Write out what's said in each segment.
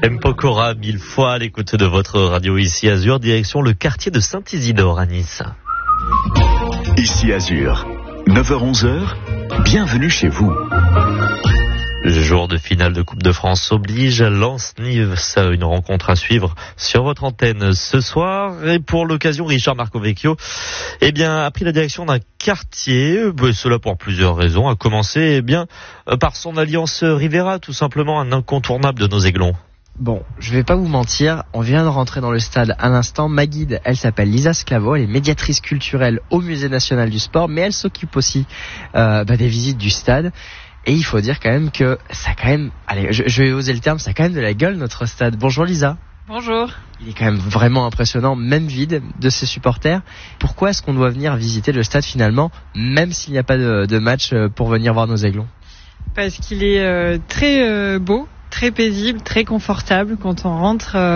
M. Pokora, 1000 fois à l'écoute de votre radio ici Azur, direction le quartier de Saint-Isidore à Nice. Ici Azur, 9h-11h, bienvenue chez vous. Jour de finale de Coupe de France oblige, Lens-Nice, une rencontre à suivre sur votre antenne ce soir. Et pour l'occasion, Richard Marcovecchio a pris la direction d'un quartier, cela pour plusieurs raisons, à commencer par son alliance Rivera, tout simplement un incontournable de nos Aiglons. Bon, je vais pas vous mentir, on vient de rentrer dans le stade à l'instant. Ma guide, elle s'appelle Lisa Sclavo, elle est médiatrice culturelle au Musée National du Sport, mais elle s'occupe aussi des visites du stade. Et il faut dire quand même que ça je vais oser le terme, ça a quand même de la gueule notre stade. Bonjour Lisa. Bonjour. Il est quand même vraiment impressionnant, même vide, de ses supporters. Pourquoi est-ce qu'on doit venir visiter le stade finalement, même s'il n'y a pas de match pour venir voir nos Aiglons ? Parce qu'il est très beau, très paisible, très confortable. Quand on rentre,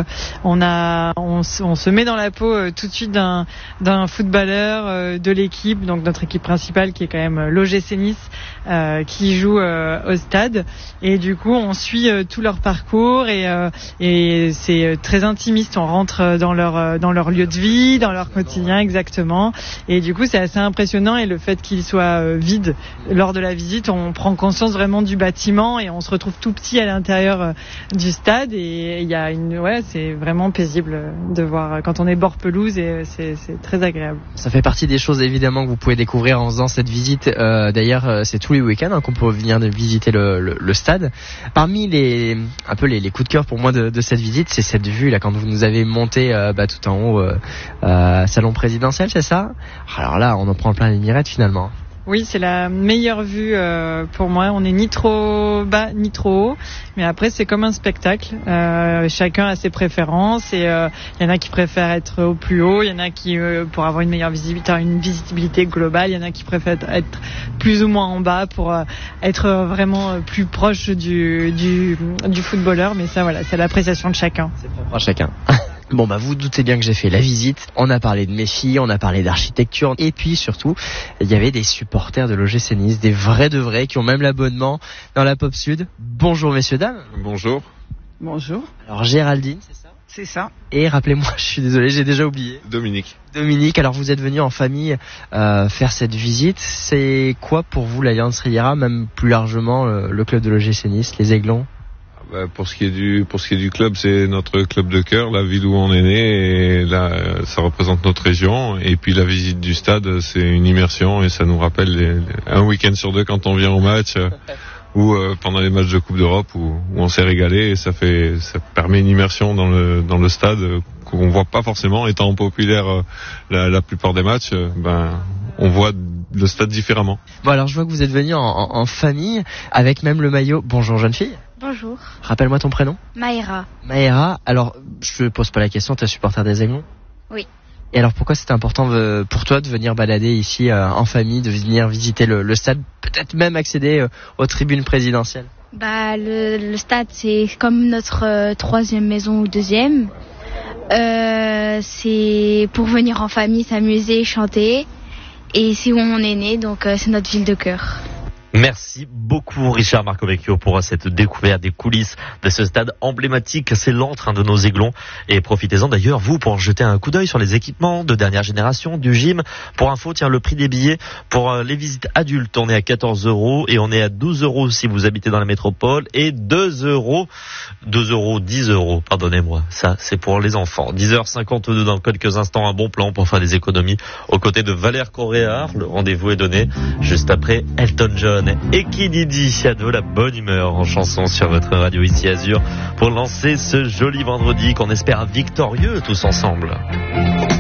on se met dans la peau tout de suite d'un footballeur de l'équipe, donc notre équipe principale qui est quand même l'OGC Nice, qui joue au stade. Et du coup, on suit tout leur parcours et c'est très intimiste. On rentre dans leur lieu de vie, dans leur quotidien exactement. Et du coup, c'est assez impressionnant. Et le fait qu'il soit vide lors de la visite, on prend conscience vraiment du bâtiment et on se retrouve tout petit à l'intérieur du stade et il y a c'est vraiment paisible de voir quand on est bord pelouse et c'est très agréable. Ça fait partie des choses évidemment que vous pouvez découvrir en faisant cette visite. D'ailleurs, c'est tous les week-ends qu'on peut venir visiter le stade. Parmi les coups de cœur pour moi de cette visite, c'est cette vue là quand vous nous avez monté tout en haut salon présidentiel, c'est ça ? Alors là, on en prend plein les mirettes finalement. Oui, c'est la meilleure vue pour moi. On n'est ni trop bas ni trop haut, mais après c'est comme un spectacle. Chacun a ses préférences et il y en a qui préfèrent être au plus haut, il y en a qui pour avoir une meilleure visibilité globale, il y en a qui préfèrent être plus ou moins en bas pour être vraiment plus proche du footballeur. Mais ça, voilà, c'est l'appréciation de chacun. C'est propre à chacun. Bon vous doutez bien que j'ai fait la visite, on a parlé de mes filles, on a parlé d'architecture et puis surtout il y avait des supporters de l'OGC Nice, des vrais de vrais qui ont même l'abonnement dans la Pop Sud. Bonjour messieurs dames. Bonjour. Bonjour. Alors Géraldine, c'est ça ? C'est ça. Et rappelez-moi, je suis désolé, j'ai déjà oublié. Dominique, alors vous êtes venu en famille faire cette visite, c'est quoi pour vous l'Alliance Riviera, même plus largement le club de l'OGC Nice, les Aiglons ? Pour ce qui est du club, c'est notre club de cœur, la ville où on est né, et là, ça représente notre région. Et puis la visite du stade, c'est une immersion et ça nous rappelle un week-end sur deux quand on vient au match ou pendant les matchs de Coupe d'Europe où on s'est régalé. Et ça permet une immersion dans le stade qu'on voit pas forcément. Étant populaire la plupart des matchs, on voit le stade différemment. Bon alors je vois que vous êtes venu en famille avec même le maillot. Bonjour jeune fille. Bonjour. Rappelle-moi ton prénom. Maëra. Maëra, alors je te pose pas la question, t'es supporter des Aiglons ? Oui. Et alors pourquoi c'était important pour toi de venir balader ici en famille, de venir visiter le stade, peut-être même accéder aux tribunes présidentielles ? Le stade c'est comme notre troisième maison ou deuxième. C'est pour venir en famille, s'amuser, chanter. Et c'est où on est né, donc c'est notre ville de cœur. Merci beaucoup Richard Marcovecchio pour cette découverte des coulisses de ce stade emblématique. C'est l'antre de nos Aiglons et profitez-en d'ailleurs vous pour jeter un coup d'œil sur les équipements de dernière génération du gym. Pour info, le prix des billets pour les visites adultes, on est à 14 € et on est à 12 € si vous habitez dans la métropole et 10 €, pardonnez-moi. Ça, c'est pour les enfants. 10h52 dans quelques instants, un bon plan pour faire des économies aux côtés de Valère Correa. Le rendez-vous est donné juste après Elton John. Et qui dit a de la bonne humeur en chanson sur votre radio ici Azur pour lancer ce joli vendredi qu'on espère victorieux tous ensemble.